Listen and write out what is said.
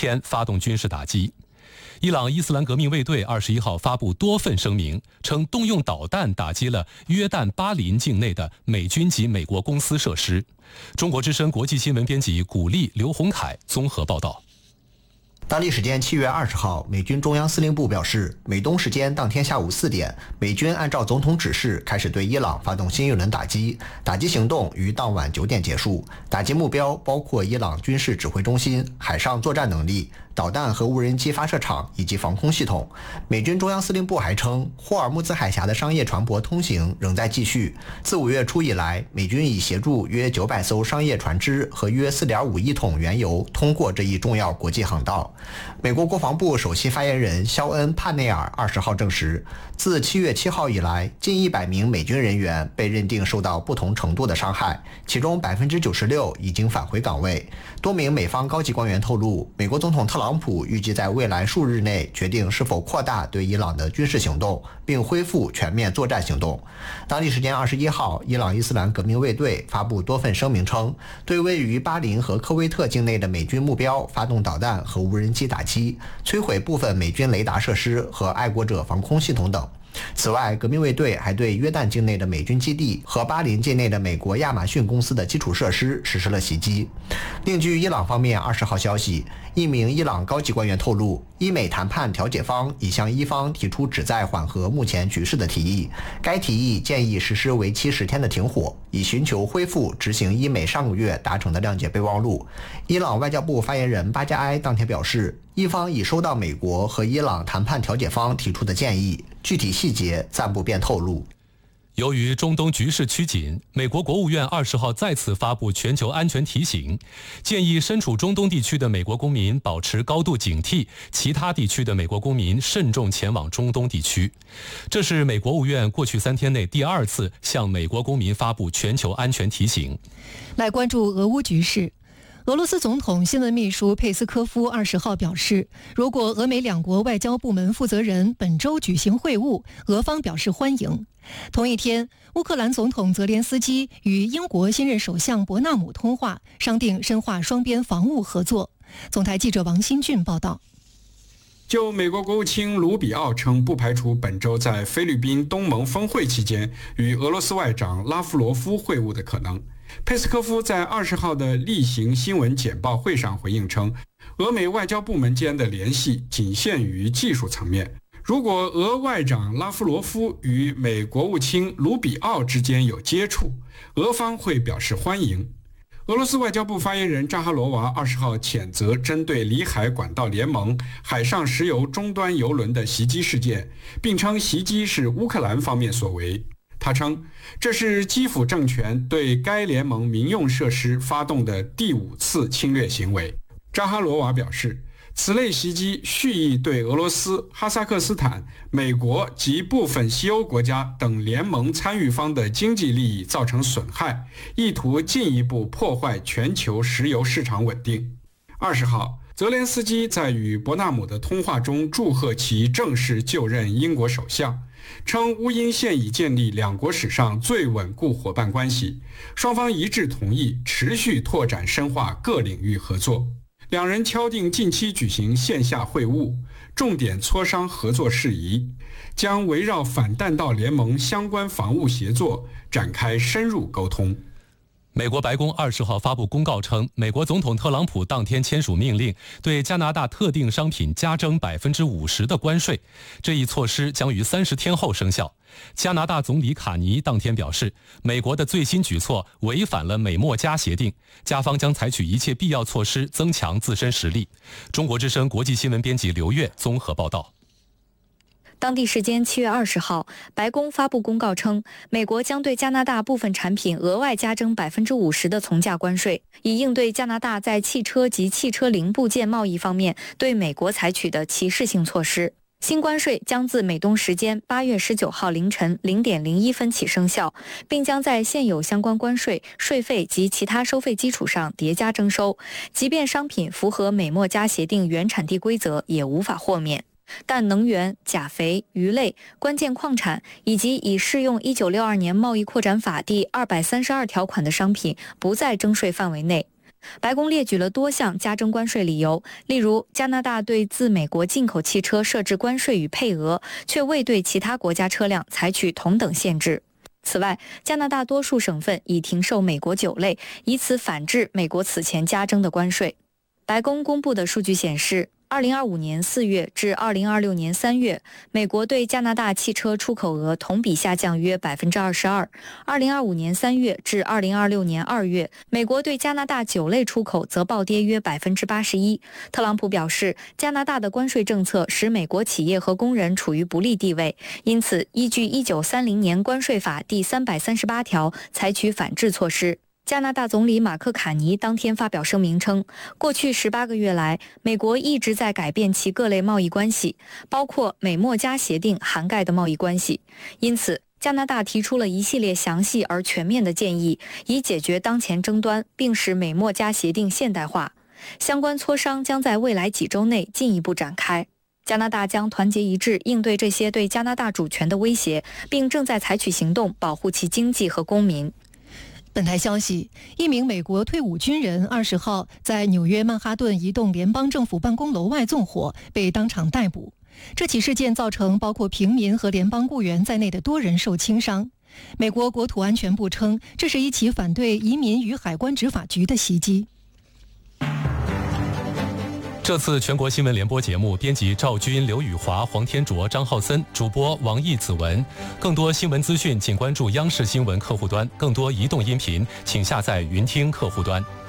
天发动军事打击。伊朗伊斯兰革命卫队21号发布多份声明，称动用导弹打击了约旦巴林境内的美军及美国公司设施。中国之声国际新闻编辑古丽、刘洪凯综合报道。 当地时间7月20号，美军中央司令部表示，美东时间当天下午4点，美军按照总统指示开始对伊朗发动新一轮打击，打击行动于当晚9点结束。打击目标包括伊朗军事指挥中心、海上作战能力、导弹和无人机发射场以及防空系统。美军中央司令部还称，霍尔木兹海峡的商业船舶通行仍在继续。自5月初以来，美军已协助约900艘商业船只和约4.5亿桶原油通过这一重要国际航道。美国国防部首席发言人肖恩·帕内尔20号证实，自7月7号以来，近100名美军人员被认定受到不同程度的伤害，其中96%已经返回岗位。多名美方高级官员透露，美国总统特朗普预计在未来数日内决定是否扩大对伊朗的军事行动，并恢复全面作战行动。当地时间21号，伊朗伊斯兰革命卫队发布多份声明称，对位于巴林和科威特境内的美军目标发动导弹和无人机打击，摧毁部分美军雷达设施和爱国者防空系统等。此外，革命卫队还对约旦境内的美军基地和巴林境内的美国亚马逊公司的基础设施实施了袭击。另据伊朗方面20号消息，一名伊朗高级官员透露，伊美谈判调解方已向伊方提出旨在缓和目前局势的提议。该提议建议实施为期10天的停火，以寻求恢复执行伊美上个月达成的谅解备忘录。伊朗外交部发言人巴加埃当天表示，伊方已收到美国和伊朗谈判调解方提出的建议，具体细节暂不便透露。 由于中东局势趋紧，美国国务院20号再次发布全球安全提醒，建议身处中东地区的美国公民保持高度警惕，其他地区的美国公民慎重前往中东地区。这是美国务院过去3天内第2次向美国公民发布全球安全提醒。 来关注俄乌局势。俄罗斯总统新闻秘书佩斯科夫20号表示，如果俄美两国外交部门负责人本周举行会晤，俄方表示欢迎。同一天，乌克兰总统泽连斯基与英国新任首相伯纳姆通话，商定深化双边防务合作。总台记者王新俊报道。 就美国国务卿卢比奥称，不排除本周在菲律宾东盟峰会期间与俄罗斯外长拉夫罗夫会晤的可能。佩斯科夫在20号的例行新闻简报会上回应称，俄美外交部门间的联系仅限于技术层面。如果俄外长拉夫罗夫与美国务卿卢比奥之间有接触，俄方会表示欢迎。俄罗斯外交部发言人扎哈罗娃20号谴责针对里海管道联盟海上石油终端油轮的袭击事件，并称袭击是乌克兰方面所为。他称，这是基辅政权对该联盟民用设施发动的第5次侵略行为。扎哈罗娃表示，此类袭击蓄意对俄罗斯、哈萨克斯坦、美国及部分西欧国家等联盟参与方的经济利益造成损害，意图进一步破坏全球石油市场稳定。20号，泽连斯基在与伯纳姆的通话中祝贺其正式就任英国首相，称乌英现已建立两国史上最稳固伙伴关系，双方一致同意持续拓展深化各领域合作。两人敲定近期举行线下会晤，重点磋商合作事宜，将围绕反弹道联盟相关防务协作展开深入沟通。 美国白宫20号发布公告称，美国总统特朗普当天签署命令，对加拿大特定商品加征50%的关税。这一措施将于30天后生效。加拿大总理卡尼当天表示，美国的最新举措违反了美墨加协定，加方将采取一切必要措施增强自身实力。中国之声国际新闻编辑刘越综合报道。 当地时间7月20号，白宫发布公告称，美国将对加拿大部分产品额外加征50%的从价关税，以应对加拿大在汽车及汽车零部件贸易方面对美国采取的歧视性措施。新关税将自美东时间8月19号凌晨0点01分起生效，并将在现有相关关税、税费及其他收费基础上叠加征收，即便商品符合美墨加协定原产地规则，也无法豁免。但能源、钾肥、鱼类、关键矿产以及已适用1962年贸易扩展法第232条款的商品不在征税范围内。 白宫列举了多项加征关税理由，例如加拿大对自美国进口汽车设置关税与配额，却未对其他国家车辆采取同等限制。此外，加拿大多数省份已停售美国酒类，以此反制美国此前加征的关税。白宫公布的数据显示，2025年4月至2026年3月，美国对加拿大汽车出口额同比下降约22%；2025年3月至2026年2月，美国对加拿大酒类出口则暴跌约81%。特朗普表示，加拿大的关税政策使美国企业和工人处于不利地位，因此依据1930年关税法第338条采取反制措施。加拿大总理马克·卡尼当天发表声明称，过去18个月来，美国一直在改变其各类贸易关系，包括美墨加协定涵盖的贸易关系。因此，加拿大提出了一系列详细而全面的建议，以解决当前争端，并使美墨加协定现代化。相关磋商将在未来几周内进一步展开。加拿大将团结一致应对这些对加拿大主权的威胁，并正在采取行动保护其经济和公民。 本台消息，一名美国退伍军人20号在纽约曼哈顿一栋联邦政府办公楼外纵火，被当场逮捕。这起事件造成包括平民和联邦雇员在内的多人受轻伤。美国国土安全部称，这是一起反对移民与海关执法局的袭击。 这次全国新闻联播节目，编辑赵军、刘宇华、黄天卓、张浩森，主播王毅、子文。更多新闻资讯，请关注央视新闻客户端；更多移动音频，请下载云听客户端。